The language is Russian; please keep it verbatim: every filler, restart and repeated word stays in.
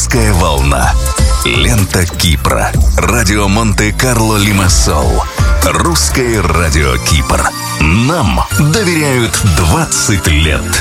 Русская волна. Лента Кипра. Радио Монте-Карло Лимассол. Русское радио Кипр. Нам доверяют двадцать лет.